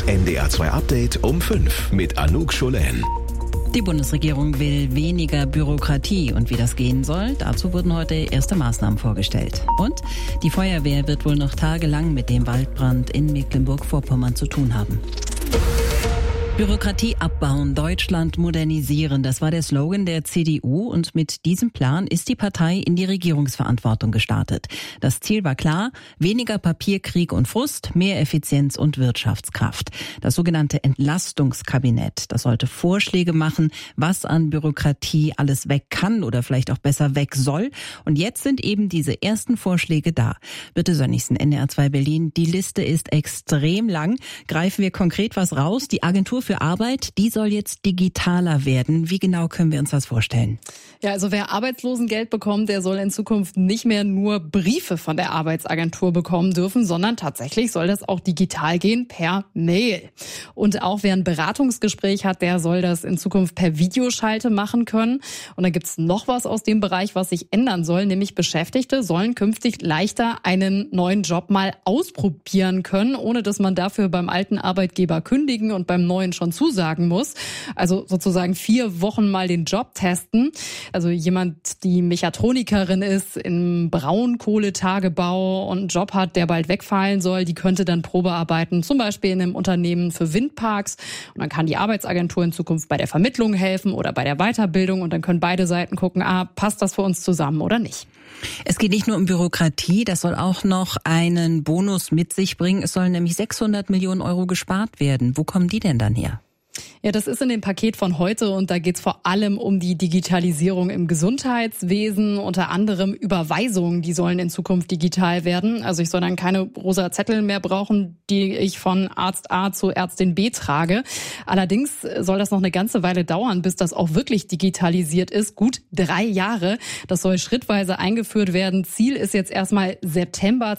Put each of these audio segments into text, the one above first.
NDR 2 Update um 5 mit Anouk Scholen. Die Bundesregierung will weniger Bürokratie und wie das gehen soll, dazu wurden heute erste Maßnahmen vorgestellt. Und die Feuerwehr wird wohl noch tagelang mit dem Waldbrand in Mecklenburg-Vorpommern zu tun haben. Bürokratie abbauen, Deutschland modernisieren, das war der Slogan der CDU und mit diesem Plan ist die Partei in die Regierungsverantwortung gestartet. Das Ziel war klar, weniger Papierkrieg und Frust, mehr Effizienz und Wirtschaftskraft. Das sogenannte Entlastungskabinett, das sollte Vorschläge machen, was an Bürokratie alles weg kann oder vielleicht auch besser weg soll. Und jetzt sind eben diese ersten Vorschläge da. Birte Sönnigsen, NDR 2 Berlin, die Liste ist extrem lang. Greifen wir konkret was raus? Die Agentur für Arbeit, die soll jetzt digitaler werden. Wie genau können wir uns das vorstellen? Ja, also wer Arbeitslosengeld bekommt, der soll in Zukunft nicht mehr nur Briefe von der Arbeitsagentur bekommen dürfen, sondern tatsächlich soll das auch digital gehen per Mail. Und auch wer ein Beratungsgespräch hat, der soll das in Zukunft per Videoschalte machen können. Und dann gibt's noch was aus dem Bereich, was sich ändern soll, nämlich Beschäftigte sollen künftig leichter einen neuen Job mal ausprobieren können, ohne dass man dafür beim alten Arbeitgeber kündigen und beim neuen schon zusagen muss. Also sozusagen 4 Wochen mal den Job testen. Also jemand, die Mechatronikerin ist im Braunkohletagebau und einen Job hat, der bald wegfallen soll, die könnte dann Probearbeiten, zum Beispiel in einem Unternehmen für Windparks. Und dann kann die Arbeitsagentur in Zukunft bei der Vermittlung helfen oder bei der Weiterbildung und dann können beide Seiten gucken, passt das für uns zusammen oder nicht. Es geht nicht nur um Bürokratie, das soll auch noch einen Bonus mit sich bringen. Es sollen nämlich 600 Millionen Euro gespart werden. Wo kommen die denn dann her? Ja, das ist in dem Paket von heute und da geht's vor allem um die Digitalisierung im Gesundheitswesen, unter anderem Überweisungen, die sollen in Zukunft digital werden. Also ich soll dann keine rosa Zettel mehr brauchen, die ich von Arzt A zu Ärztin B trage. Allerdings soll das noch eine ganze Weile dauern, bis das auch wirklich digitalisiert ist. Gut 3 Jahre. Das soll schrittweise eingeführt werden. Ziel ist jetzt erstmal September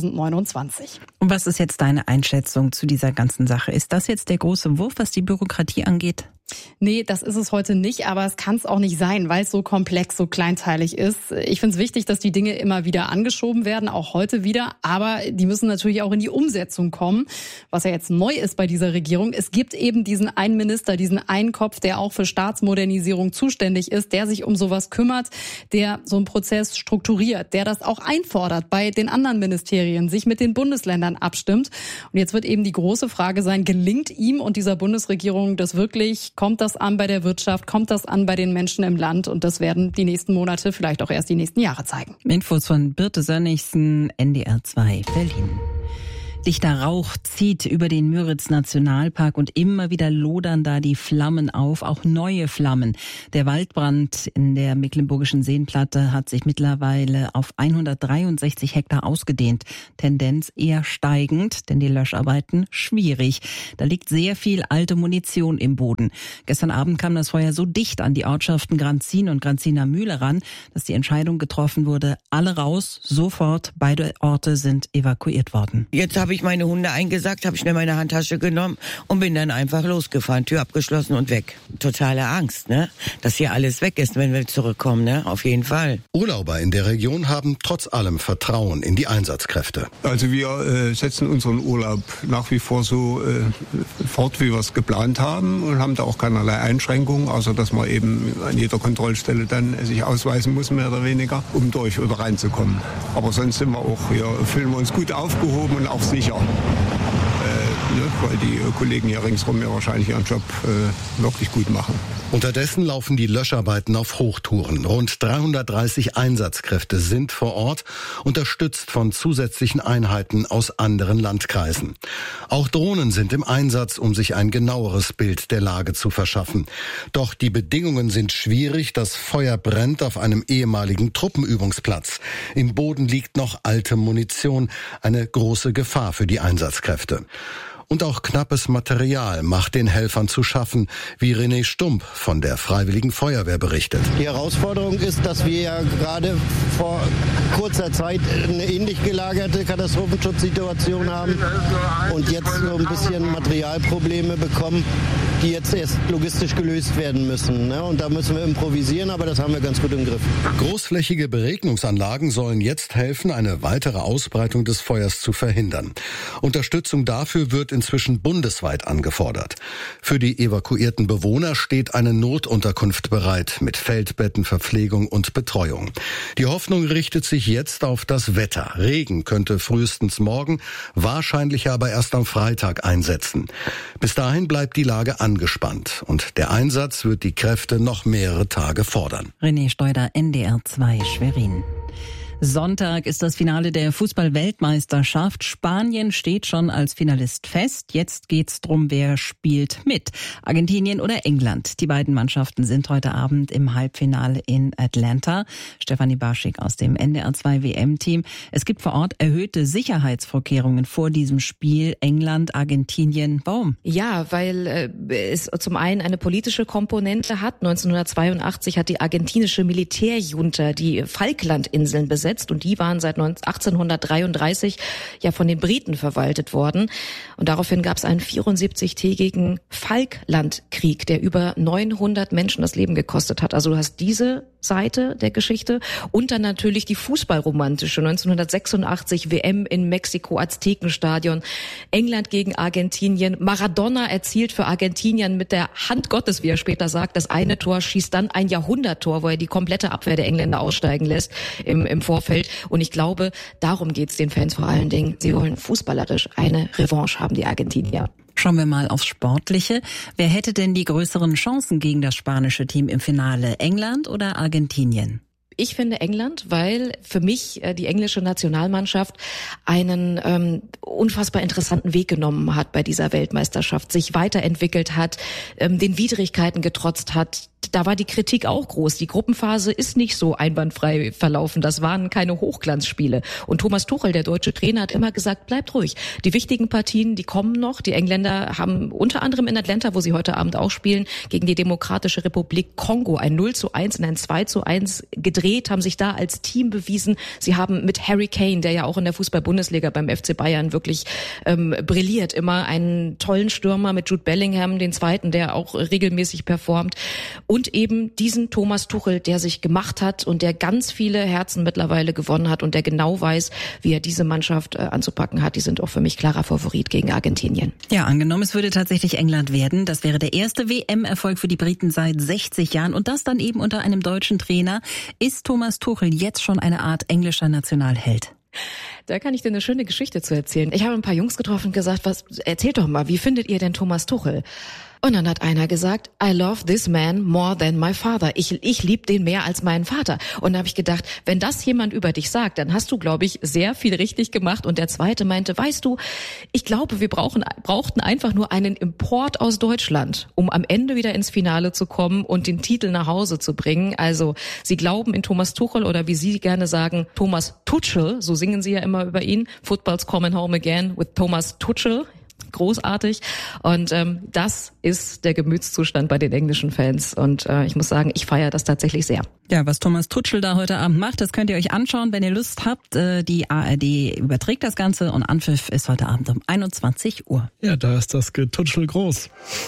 2029. Und was ist jetzt deine Einschätzung zu dieser ganzen Sache? Ist das jetzt der große Wurf, was die Bürokratie angeht? Nee, das ist es heute nicht, aber es kann es auch nicht sein, weil es so komplex, so kleinteilig ist. Ich finde es wichtig, dass die Dinge immer wieder angeschoben werden, auch heute wieder, aber die müssen natürlich auch in die Umsetzung kommen. Was ja jetzt neu ist bei dieser Regierung, es gibt eben diesen einen Minister, diesen einen Kopf, der auch für Staatsmodernisierung zuständig ist, der sich um sowas kümmert, der so einen Prozess strukturiert, der das auch einfordert bei den anderen Ministerien, sich mit den Bundesländern abstimmt. Und jetzt wird eben die große Frage sein, gelingt ihm und dieser Bundesregierung das wirklich? Kommt das an bei der Wirtschaft? Kommt das an bei den Menschen im Land? Und das werden die nächsten Monate, vielleicht auch erst die nächsten Jahre zeigen. Infos von Birte Sönnigsen, NDR 2 Berlin. Dichter Rauch zieht über den Müritz-Nationalpark und immer wieder lodern da die Flammen auf, auch neue Flammen. Der Waldbrand in der mecklenburgischen Seenplatte hat sich mittlerweile auf 163 Hektar ausgedehnt. Tendenz eher steigend, denn die Löscharbeiten schwierig. Da liegt sehr viel alte Munition im Boden. Gestern Abend kam das Feuer so dicht an die Ortschaften Granzin und Granziner Mühle ran, dass die Entscheidung getroffen wurde, alle raus, sofort. Beide Orte sind evakuiert worden. Jetzt habe ich meine Hunde eingesackt, habe schnell meine Handtasche genommen und bin dann einfach losgefahren, Tür abgeschlossen und weg. Totale Angst, ne? Dass hier alles weg ist, wenn wir zurückkommen, ne? Auf jeden Fall. Urlauber in der Region haben trotz allem Vertrauen in die Einsatzkräfte. Also wir setzen unseren Urlaub nach wie vor so fort, wie wir es geplant haben und haben da auch keinerlei Einschränkungen, außer dass man eben an jeder Kontrollstelle dann sich ausweisen muss, mehr oder weniger, um durch oder reinzukommen. Aber sonst sind wir auch, fühlen wir uns gut aufgehoben und auch sicher. Weil die Kollegen hier ringsrum ja wahrscheinlich ihren Job wirklich gut machen. Unterdessen laufen die Löscharbeiten auf Hochtouren. Rund 330 Einsatzkräfte sind vor Ort, unterstützt von zusätzlichen Einheiten aus anderen Landkreisen. Auch Drohnen sind im Einsatz, um sich ein genaueres Bild der Lage zu verschaffen. Doch die Bedingungen sind schwierig. Das Feuer brennt auf einem ehemaligen Truppenübungsplatz. Im Boden liegt noch alte Munition, eine große Gefahr für die Einsatzkräfte. Und auch knappes Material macht den Helfern zu schaffen, wie René Stump von der Freiwilligen Feuerwehr berichtet. Die Herausforderung ist, dass wir ja gerade vor kurzer Zeit eine ähnlich gelagerte Katastrophenschutzsituation haben und jetzt so ein bisschen Materialprobleme bekommen, die jetzt erst logistisch gelöst werden müssen. Und da müssen wir improvisieren, aber das haben wir ganz gut im Griff. Großflächige Beregnungsanlagen sollen jetzt helfen, eine weitere Ausbreitung des Feuers zu verhindern. Unterstützung dafür wird in inzwischen bundesweit angefordert. Für die evakuierten Bewohner steht eine Notunterkunft bereit mit Feldbetten, Verpflegung und Betreuung. Die Hoffnung richtet sich jetzt auf das Wetter. Regen könnte frühestens morgen, wahrscheinlich aber erst am Freitag einsetzen. Bis dahin bleibt die Lage angespannt und der Einsatz wird die Kräfte noch mehrere Tage fordern. René Steuder, NDR 2 Schwerin. Sonntag ist das Finale der Fußball-Weltmeisterschaft. Spanien steht schon als Finalist fest. Jetzt geht's drum, wer spielt mit. Argentinien oder England. Die beiden Mannschaften sind heute Abend im Halbfinale in Atlanta. Stefanie Barschik aus dem NDR 2 WM-Team. Es gibt vor Ort erhöhte Sicherheitsvorkehrungen vor diesem Spiel. England, Argentinien. Warum? Ja, weil es zum einen eine politische Komponente hat. 1982 hat die argentinische Militärjunta die Falklandinseln besetzt. Und die waren seit 1833 ja von den Briten verwaltet worden. Und daraufhin gab es einen 74-tägigen Falklandkrieg, der über 900 Menschen das Leben gekostet hat. Also du hast diese Seite der Geschichte und dann natürlich die fußballromantische. 1986 WM in Mexiko, Aztekenstadion, England gegen Argentinien. Maradona erzielt für Argentinien mit der Hand Gottes, wie er später sagt, das eine Tor, schießt dann ein Jahrhunderttor, wo er die komplette Abwehr der Engländer aussteigen lässt im Vorfeld. Und ich glaube, darum geht's den Fans vor allen Dingen. Sie wollen fußballerisch eine Revanche haben, die Argentinier. Schauen wir mal aufs Sportliche. Wer hätte denn die größeren Chancen gegen das spanische Team im Finale? England oder Argentinien? Ich finde England, weil für mich die englische Nationalmannschaft einen unfassbar interessanten Weg genommen hat bei dieser Weltmeisterschaft, sich weiterentwickelt hat, den Widrigkeiten getrotzt hat. Da war die Kritik auch groß. Die Gruppenphase ist nicht so einwandfrei verlaufen. Das waren keine Hochglanzspiele. Und Thomas Tuchel, der deutsche Trainer, hat immer gesagt, bleibt ruhig. Die wichtigen Partien, die kommen noch. Die Engländer haben unter anderem in Atlanta, wo sie heute Abend auch spielen, gegen die Demokratische Republik Kongo ein 0:1 und ein 2:1 gedreht, haben sich da als Team bewiesen. Sie haben mit Harry Kane, der ja auch in der Fußball-Bundesliga beim FC Bayern wirklich brilliert, immer einen tollen Stürmer mit Jude Bellingham, den zweiten, der auch regelmäßig performt. Und eben diesen Thomas Tuchel, der sich gemacht hat und der ganz viele Herzen mittlerweile gewonnen hat und der genau weiß, wie er diese Mannschaft anzupacken hat. Die sind auch für mich klarer Favorit gegen Argentinien. Ja, angenommen, es würde tatsächlich England werden. Das wäre der erste WM-Erfolg für die Briten seit 60 Jahren und das dann eben unter einem deutschen Trainer. Ist Thomas Tuchel jetzt schon eine Art englischer Nationalheld? Da kann ich dir eine schöne Geschichte zu erzählen. Ich habe ein paar Jungs getroffen und gesagt, erzählt doch mal, wie findet ihr denn Thomas Tuchel? Und dann hat einer gesagt, I love this man more than my father. Ich liebe den mehr als meinen Vater. Und da habe ich gedacht, wenn das jemand über dich sagt, dann hast du, glaube ich, sehr viel richtig gemacht. Und der zweite meinte, weißt du, ich glaube, wir brauchten einfach nur einen Import aus Deutschland, um am Ende wieder ins Finale zu kommen und den Titel nach Hause zu bringen. Also sie glauben in Thomas Tuchel oder wie Sie gerne sagen, Thomas Tuchel, so singen sie ja immer über ihn. Football's coming home again with Thomas Tuchel. Großartig. Und das ist der Gemütszustand bei den englischen Fans. Und ich muss sagen, ich feiere das tatsächlich sehr. Ja, was Thomas Tuchel da heute Abend macht, das könnt ihr euch anschauen, wenn ihr Lust habt. Die ARD überträgt das Ganze und Anpfiff ist heute Abend um 21 Uhr. Ja, da ist das Getutschel groß.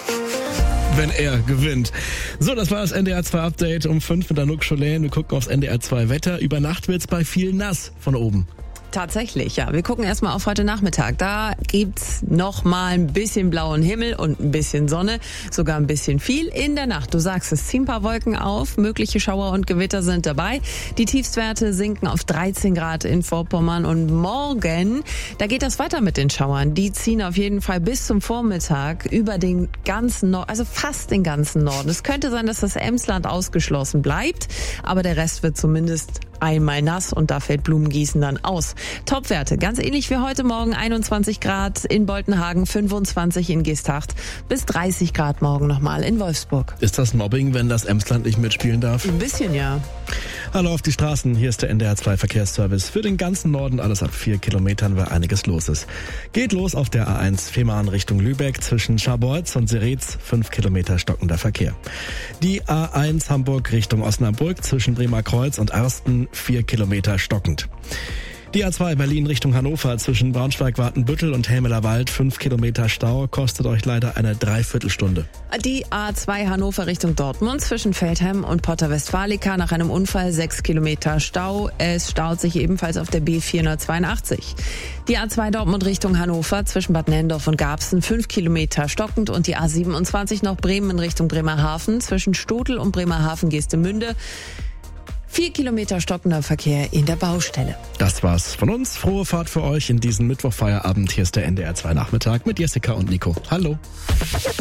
Wenn er gewinnt. So, das war das NDR 2 Update um 5 mit Anouk Scholen. Wir gucken aufs NDR 2 Wetter. Über Nacht wird's bei vielen nass von oben. Tatsächlich, ja. Wir gucken erstmal auf heute Nachmittag. Da gibt's noch mal ein bisschen blauen Himmel und ein bisschen Sonne, sogar ein bisschen viel in der Nacht. Du sagst, es ziehen ein paar Wolken auf, mögliche Schauer und Gewitter sind dabei. Die Tiefstwerte sinken auf 13 Grad in Vorpommern und morgen, da geht das weiter mit den Schauern. Die ziehen auf jeden Fall bis zum Vormittag über den ganzen Norden, also fast den ganzen Norden. Es könnte sein, dass das Emsland ausgeschlossen bleibt, aber der Rest wird zumindest einmal nass und da fällt Blumengießen dann aus. Topwerte, ganz ähnlich wie heute Morgen, 21 Grad in Boltenhagen, 25 in Geesthacht, bis 30 Grad morgen nochmal in Wolfsburg. Ist das Mobbing, wenn das Emsland nicht mitspielen darf? Ein bisschen, ja. Hallo auf die Straßen, hier ist der NDR 2 Verkehrsservice. Für den ganzen Norden alles ab 4 Kilometern, weil einiges los ist. Geht los auf der A1 Fehmarn Richtung Lübeck zwischen Scharbeutz und Seretz, 5 Kilometer stockender Verkehr. Die A1 Hamburg Richtung Osnabrück zwischen Bremer Kreuz und Arsten, 4 Kilometer stockend. Die A2 Berlin Richtung Hannover zwischen Braunschweig-Watenbüttel und Helmeler Wald, 5 Kilometer Stau, kostet euch leider eine Dreiviertelstunde. Die A2 Hannover Richtung Dortmund zwischen Feldheim und Porta Westfalica nach einem Unfall 6 Kilometer Stau. Es staut sich ebenfalls auf der B482. Die A2 Dortmund Richtung Hannover zwischen Bad Nenndorf und Garbsen 5 Kilometer stockend und die A27 nach Bremen in Richtung Bremerhaven zwischen Stotel und Bremerhaven-Geestemünde. 4 Kilometer stockender Verkehr in der Baustelle. Das war's von uns. Frohe Fahrt für euch in diesen Mittwochfeierabend. Hier ist der NDR 2 Nachmittag mit Jessica und Nico. Hallo.